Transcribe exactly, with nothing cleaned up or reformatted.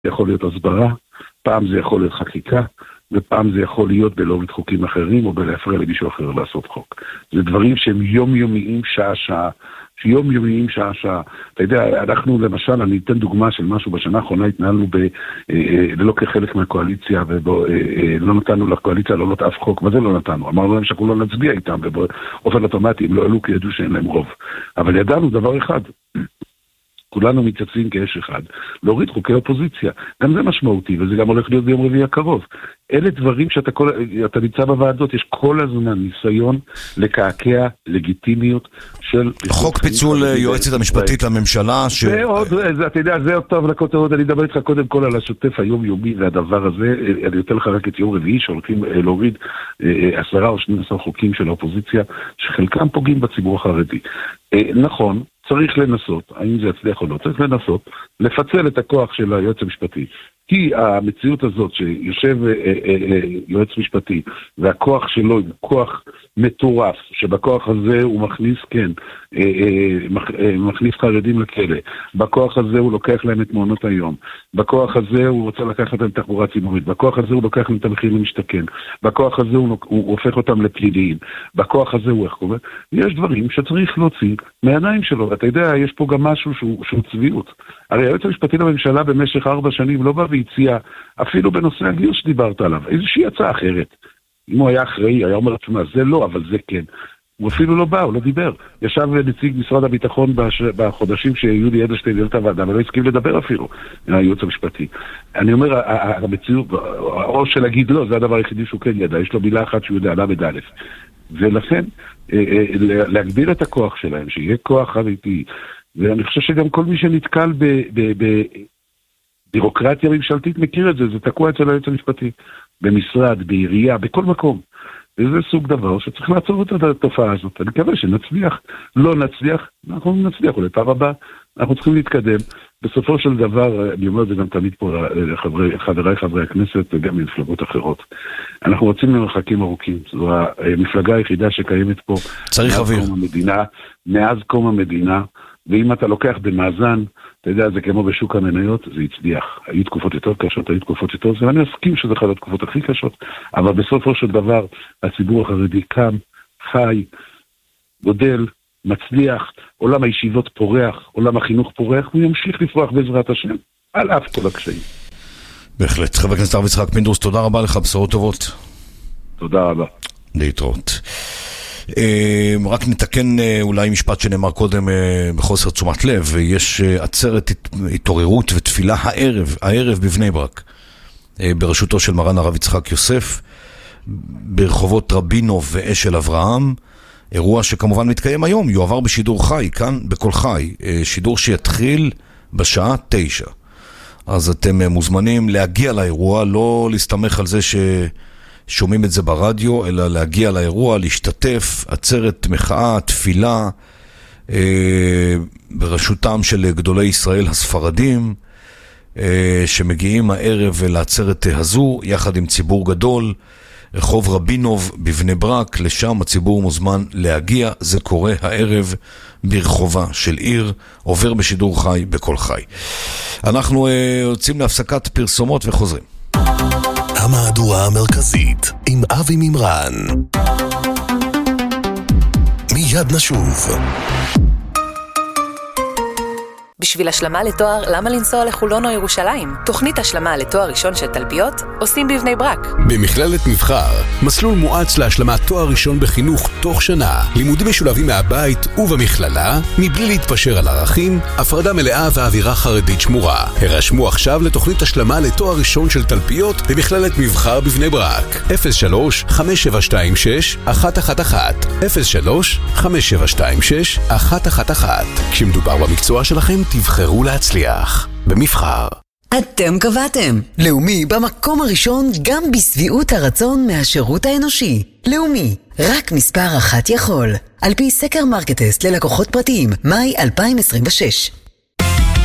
יכול להיות הסברה, פעם זה יכול להיות חקיקה, ופעם זה יכול להיות בלהוריד חוקים אחרים, או בלהפריע למישהו אחר לעשות חוק. זה דברים שהם יומיומיים שעה-שעה, יומיומיים שעה-שעה. אתה יודע, אנחנו למשל, אני אתן דוגמה של משהו, בשנה האחרונה התנהלנו ב, ללא כחלק מהקואליציה, ולא נתנו לקואליציה לא נתן אף חוק, וזה לא נתנו. אמרנו להם שאנחנו לא נצביע איתם, ובאופן אוטומטי, הם לא עלו כי ידעו שאין להם רוב. אבל ידענו דבר אחד, כולנו מתייצבים כאש אחד, להוריד חוקי אופוזיציה. גם זה משמעותי, וזה גם הולך להיות ביום רביעי הקרוב. אלה דברים שאתה כל, אתה נמצא בוועדות, יש כל הזמן ניסיון לקעקע לגיטימיות של... חוק פיצול יועצת המשפטית לממשלה ש... זה עוד, זה, אתה יודע, זה עוד טוב לכותרות, אני אדבר איתך קודם כל על השוטף היומיומי והדבר הזה, אני אתן לך רק את יום רביעי שהולכים להוריד עשרה או שנים עשר חוקים של האופוזיציה, שחלקם פוגעים בציבור החרדי. נכון, צריך לנסות, האם זה יצליח או לא, צריך לנסות, לפצל את הכוח של היועץ המשפטי. כי המציאות הזאת שיושב אה, אה, אה, יועץ משפטי, והכוח שלו הוא כוח מטורף, שבכוח הזה הוא מכניס, כן, אה, אה, מכ, אה, מכניס חרדים לכלא, בכוח הזה הוא לוקח להם את מעונות היום, בכוח הזה הוא רוצה לקחת להם תחבורה ציבורית, בכוח הזה הוא לוקח להם את המחיר למשתכן, בכוח הזה הוא, הוא הופך אותם לפליליים, בכוח הזה הוא איך קורה, יש דברים שצריך להוציא מהעיניים שלו, ואתה יודע, יש פה גם משהו שהוא, שהוא צביעות. הרי היועץ המשפטי לממשלה במשך ארבע שנים לא בא והציע, אפילו בנושא הגיוס שדיברת עליו, איזושהי הצעה אחרת. אם הוא היה אחראי, היה אומר לעצמו, זה לא, אבל זה כן. הוא אפילו לא בא, הוא לא דיבר. ישב נציג משרד הביטחון בש... בחודשים שיולי אדלשטיין יהיה את הוועדה, ולא הסכים לדבר אפילו, הייעוץ המשפטי. אני אומר, המציאות, או שלהגיד לא, זה הדבר היחידי שהוא כן ידע, יש לו מילה אחת שהוא יודע, למד א'. ולכן, להגביל את הכוח שלהם, שיהיה כוח אמיתי, ואני חושב שגם כל מי שנתקל בבירוקרטיה ממשלתית מכיר את זה, זה תקוע אצל היועץ המשפטי, במשרד, בעירייה, בכל מקום. וזה סוג דבר שצריך לעצור את התופעה הזאת. אני מקווה שנצליח, לא נצליח, אנחנו נצליח, אולי פעם הבאה, אנחנו צריכים להתקדם. בסופו של דבר, אני אומר את זה גם תמיד פה לחברי, חבריי חברי הכנסת וגם ממפלגות אחרות. אנחנו רוצים למרחקים ארוכים. זו המפלגה היחידה שקיימת פה. צריך אוויר. מאז קום המדינה, מאז קום המדינה, ואם אתה לוקח במאזן, אתה יודע, זה כמו בשוק המניות, זה הצליח. היו תקופות יותר קשות, היו תקופות יותר, ואני אסכים שזה אחד התקופות הכי קשות, אבל בסופו של דבר, הציבור החרדי קם, חי, גודל, מצליח, עולם הישיבות פורח, עולם החינוך פורח, הוא ימשיך לפרוח בעזרת השם, על אף כל הקשיים. בהחלט. חבר הכנסת הרב יצחק פינדרוס, תודה רבה לך, בשורות טובות. תודה רבה. להתראות. רק נתקן אולי משפט שנאמר קודם בחוסר תשומת לב, יש עצרת התעוררות ותפילה הערב, הערב בבני ברק, בראשותו של מרן הרב יצחק יוסף, ברחובות רבינוב ואשל אברהם, אירוע שכמובן מתקיים היום, יועבר בשידור חי, כאן בכל חי, שידור שיתחיל בשעה תשע. אז אתם מוזמנים להגיע לאירוע, לא להסתמך על זה ש... שומעים את זה ברדיו, אלא להגיע לאירוע, להשתתף, עצרת מחאה, תפילה, אה, בראשותם של גדולי ישראל הספרדים, אה, שמגיעים הערב לעצרת הזו, יחד עם ציבור גדול, רחוב רבינוב בבני ברק, לשם הציבור מוזמן להגיע, זה קורה הערב ברחובה של עיר, עובר בשידור חי בכל חי. אנחנו אה, יוצאים להפסקת פרסומות וחוזרים. המהדורה המרכזית עם אבי ממרן. מיד נשוב. בשביל השלמה לתואר, למה לנסוע לחולון או ירושלים? תוכנית השלמה לתואר ראשון של תלפיות עושים בבני ברק. במכללת מבחר, מסלול מואץ להשלמת תואר ראשון בחינוך תוך שנה. לימודים משולבים מהבית ובמכללה, מבלי להתפשר על ערכים, הפרדה מלאה ואווירה חרדית שמורה. הרשמו עכשיו לתוכנית השלמה לתואר ראשון של תלפיות במכללת מבחר בבני ברק. אפס שלוש חמש שבע שתיים שש אחת אחת אחת אפס שלוש חמש שבע שתיים שש אחת אחת אחת. כשמדובר במקצוע שלכם, תבחרו להצליח במבחר. אתם קבעתם. לאומי במקום הראשון גם בסביעות הרצון מהשירות האנושי. לאומי, רק מספר אחת יכול. על פי סקר מרקטסט ללקוחות פרטיים, מאי אלפיים עשרים ושש.